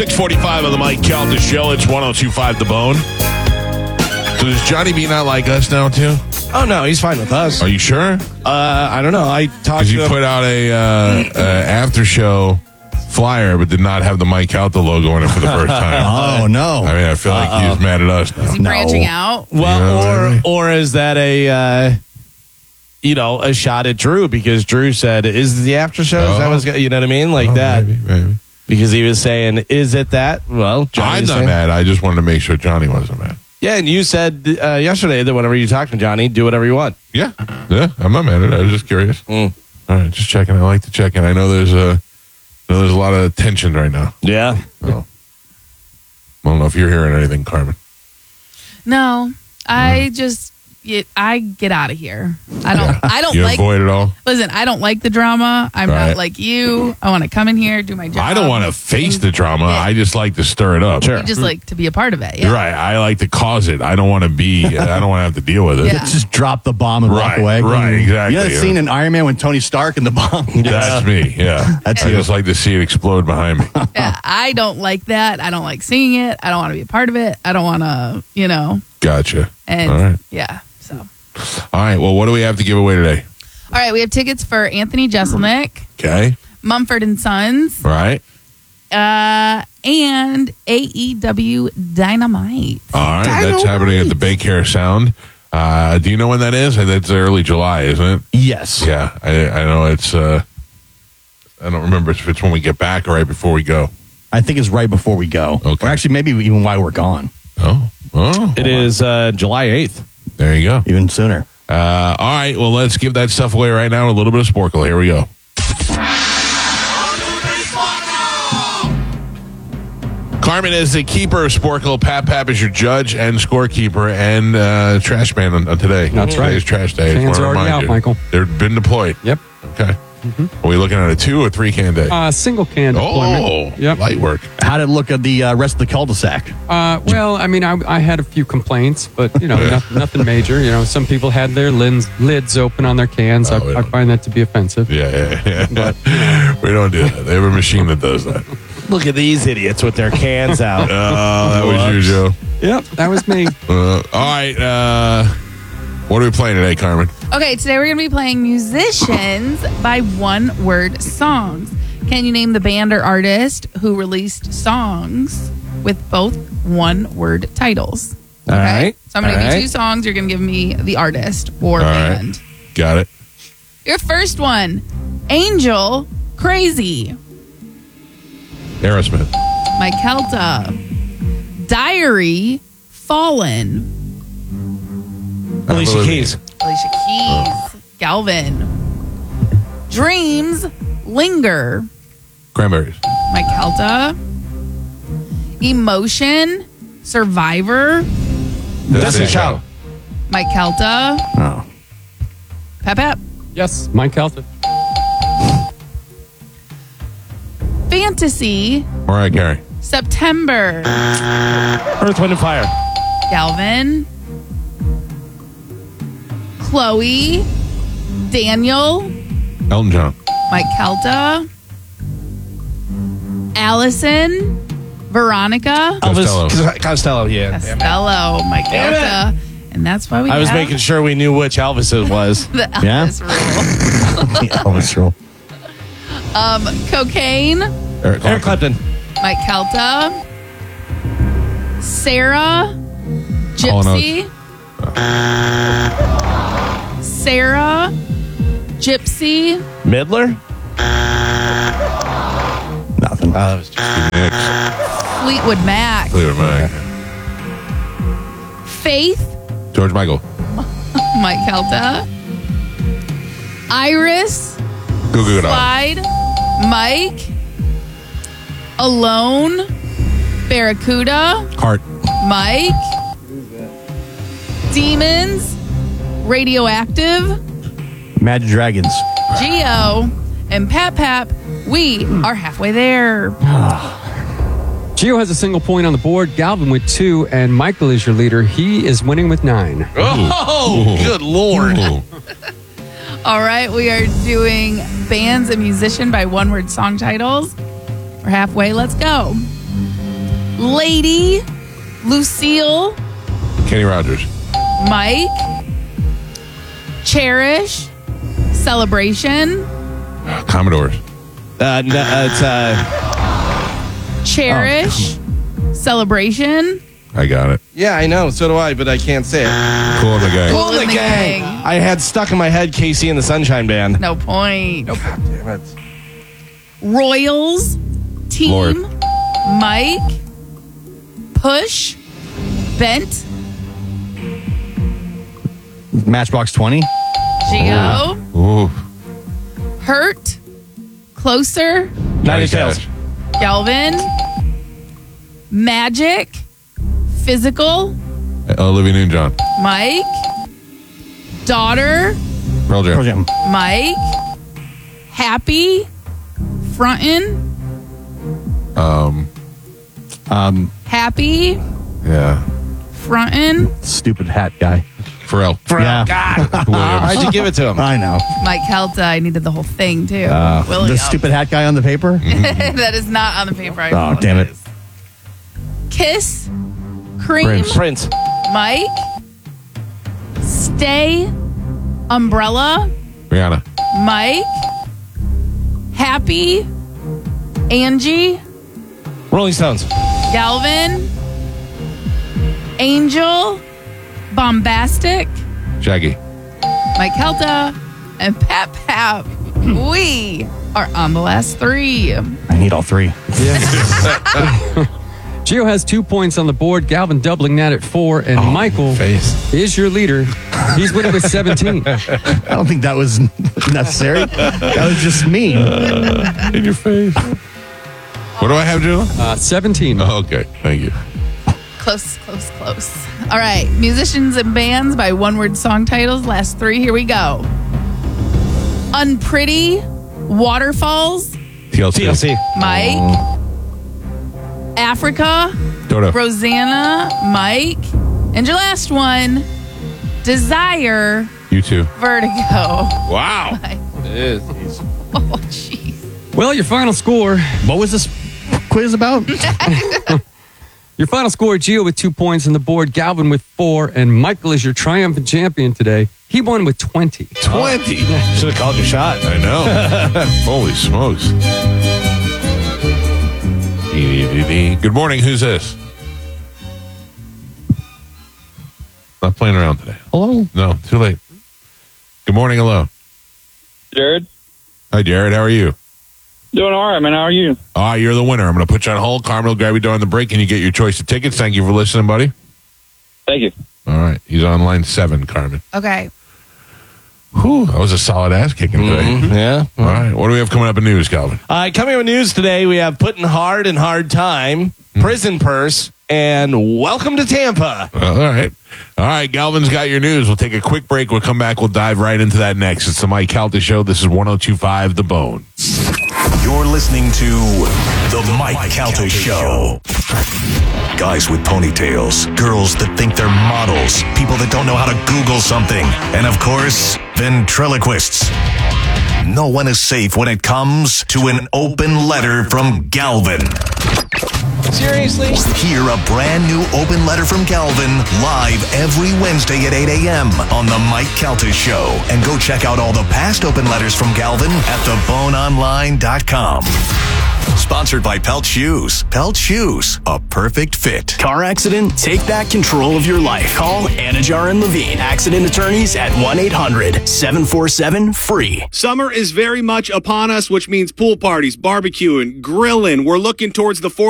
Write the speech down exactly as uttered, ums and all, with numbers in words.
six forty-five on the Mike Calta Show. It's one oh two point five The Bone. So does Johnny B not like us now, too? Oh, no, he's fine with us. Are you sure? Uh, I don't know. I talked Because to you him. put out a uh, uh, after show flyer, but did not have the Mike Calta logo in it for the first time. Oh, no. I mean, I feel like Uh-oh. he's mad at us now. Is he No. branching out? Well, You know what I or mean? or is that a, uh, you know, a shot at Drew? Because Drew said, is the after show? Is that Oh. what's, go-" you know what I mean? Like Oh, that. Maybe, maybe. Because he was saying, is it that? Well, I'm Johnny's not saying- mad. I just wanted to make sure Johnny wasn't mad. Yeah, and you said uh, yesterday that whenever you talk to Johnny, do whatever you want. Yeah. Yeah, I'm not mad at it. I was just curious. Mm. All right, just checking. I like to check in. I know there's a, I know there's a lot of tension right now. Yeah. So, I don't know if you're hearing anything, Carmen. No, I just get, I get out of here. I don't. I don't You like. avoid it all? Listen, I don't like the drama. I'm Right. not like you. I want to come in here, do my job. I don't want to face the drama. Yeah. I just like to stir it up. Sure. You just like to be a part of it. Yeah. You're right. I like to cause it. I don't want to be, I don't want to have to deal with it. Yeah. Just drop the bomb and Right, walk away. right, exactly. You know the scene in Iron Man when Tony Stark and the bomb? That's me. Yeah. That's I you. just like to see it explode behind me. Yeah, I don't like that. I don't like seeing it. I don't want to be a part of it. I don't want to, you know, Gotcha. and All right. yeah. So, All right. Well, what do we have to give away today? all right, we have tickets for Anthony Jeselnik, Okay. Mumford and Sons, All right. uh, and A E W Dynamite. All right. That's happening at the Bay Care Sound. Uh, do you know when that is? That's early July, isn't it? Yes. Yeah. I, I know it's, uh, I don't remember if it's when we get back or right before we go. I think it's right before we go. Okay. Or actually, maybe even while we're gone. Oh. Oh. It is uh, July eighth. There you go. Even sooner. Uh, all right. Well, let's give that stuff away right now. A little bit of Sporkle. Here we go. Carmen is the keeper of Sporkle. Pap Pap is your judge and scorekeeper and uh, trash man on, on today. That's right. Today's trash day. Cans Just wanna are already remind out, you. Michael. They've been deployed. Yep. Okay. Are we looking at a two or three can day? Uh, single can oh, deployment. Yep. light work. How did it look at the uh, rest of the cul-de-sac? Uh, well, I mean, I, I had a few complaints, but you know, Yeah. nothing, nothing major. You know, some people had their lids, lids open on their cans. Oh, I, we I don't- find that to be offensive. Yeah, yeah, yeah. we don't do that. They have a machine that does that. Look at these idiots with their cans out. Oh, that was you, Joe. Yep, that was me. Uh, all right. Uh, what are we playing today, Carmen? Okay, today we're going to be playing musicians by one word songs. Can you name the band or artist who released songs with both one word titles? All right. So I'm going to All give you right. two songs. You're going to give me the artist or All right. band. Got it. Your first one, Angel Crazy. Aerosmith. Mike Kelta. Diary Fallen. Alicia Keys. Alicia Keys. Galvin. Dreams Linger. Cranberries. Mike Kelta. Emotion Survivor. Destiny Child. Mike Kelta. Oh. Pep Pep. Yes, Mike Calta. Fantasy Mariah Carey. September. Earth, Wind, and Fire. Galvin. Chloe. Daniel. Elton John. Mike Kelta. Allison. Veronica. Costello. Elvis Costello, yeah. Costello. Mike Damn it. Kelta. And that's why we I was have making sure we knew which Elvis it was. the Yeah? Elvis rule. The Elvis rule. Um, Cocaine. Eric Eric Clapton. Clapton. Mike Kelta. Sarah. Hall and Gypsy. Sarah. Gypsy. Midler? Nothing. Oh, that was just Next. Fleetwood Mac. Fleetwood Mac. Faith. George Michael. Mike Kelta. Iris. Goo Goo Dolls. Slide. Mike. Alone. Barracuda. Heart. Mike. Demons. Radioactive. Imagine Dragons. Geo. And Pap Pap. We are halfway there. Gio has a single point on the board. Galvin with two, and Michael is your leader. He is winning with nine. Oh, good Lord. Ooh. All right, we are doing bands and musician by one word song titles. We're halfway. Let's go. Lady, Lucille, Kenny Rogers. Mike, Cherish, Celebration, Commodores. Uh, no, uh, it's uh, Cherish, Celebration, I got it. Yeah, I know. So do I, but I can't say it. Cool in the gang. Cool in the in the gang. Gang. I had stuck in my head Casey and the Sunshine Band. no point. Damn it. Royals, Team, Lord. Mike, Push, Bent, Matchbox twenty. Geo, Ooh. Hurt, Closer, Nine Inch Nails. Galvin, Magic, Physical, Olivia Newton-John. Mike, Daughter, Pearl Jam. Pearl Jam. Mike, Happy, Frontin', Um, Um, Happy, yeah. Frontin', stupid hat guy. Pharrell. Yeah. Williams. Why'd you give it to him? I know. Mike Helta. I needed the whole thing too. Uh, Williams. the stupid hat guy on the paper. that is not on the paper. I Oh, damn it. apologize. Kiss, Cream, Prince. Prince. Mike, Stay, Umbrella, Rihanna. Mike, Happy, Angie, Rolling Stones. Galvin, Angel, Bombastic, Shaggy. Mike Helta, and Pap Pap. We are on the last three. I need all three. Gio has two points on the board. Galvin doubling that at four. And Michael Face. is your leader. He's winning with seventeen. I don't think that was necessary. That was just me. In your face. What do I have, Jill? Uh, seventeen. Oh, okay. Thank you. Close, close, close. All right. Musicians and bands by one word song titles. Last three. Here we go. Unpretty, Waterfalls, T L C. T L C. Mike, Africa, Dodo. Rosanna, Mike, and your last one, Desire, You too. Vertigo. Wow. Oh, jeez. Well, your final score. What was this quiz about? Your final score, Gio with two points on the board, Galvin with four, and Michael is your triumphant champion today. He won with twenty. twenty. Should have called your shot. I know. Holy smokes. Good morning. Who's this? Not playing around today. Hello. No, too late. Good morning. Hello. Jared, Hi, Jared. How are you? doing all right, man. How are you? All right, you're the winner. I'm going to put you on hold. Carmen will grab you during the break, and you get your choice of tickets. Thank you for listening, buddy. Thank you. All right. He's on line seven, Carmen. Okay. Whew, that was a solid ass kicking today. Yeah. All right. What do we have coming up in news, Calvin? Uh, coming up in news today, we have Putting Hard in Hard Time, Prison Purse, and Welcome to Tampa. All right. All right. Galvin's got your news. We'll take a quick break. We'll come back. We'll dive right into that next. It's the Mike Calta Show. This is one oh two point five The Bone. You're listening to The Mike Calta Show. Guys with ponytails, girls that think they're models, people that don't know how to Google something, and of course, ventriloquists. No one is safe when it comes to an open letter from Galvin. Seriously? Hear a brand new open letter from Galvin live every Wednesday at eight a.m. on The Mike Calta Show. And go check out all the past open letters from Galvin at the bone online dot com. Sponsored by Pelt Shoes. Pelt Shoes, a perfect fit. Car accident? Take back control of your life. Call Anajar and Levine, accident attorneys at one eight hundred seven four seven free. Summer is very much upon us, which means pool parties, barbecuing, grilling. We're looking towards the fourth.